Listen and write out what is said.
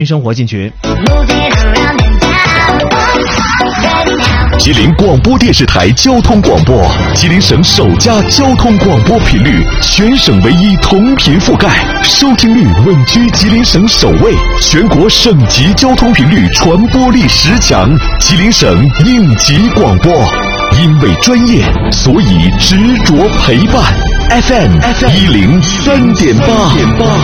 生活进去。 吉林广播电视台交通广播，吉林省首家交通广播频率，全省唯一同频覆盖，收听率稳居吉林省首位，全国省级交通频率传播力10强，吉林省应急广播，因为专业，所以执着陪伴。FM 103.8。